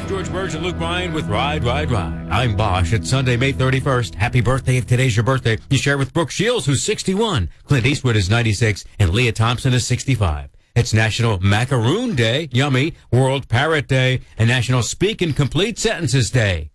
George Burge and Luke Bryan with Ride, Ride, Ride. I'm Bosch. It's Sunday, May 31st. Happy birthday if today's your birthday. You share with Brooke Shields, who's 61. Clint Eastwood is 96. And Leah Thompson is 65. It's National Macaroon Day, yummy, World Parrot Day, and National Speak in Complete Sentences Day.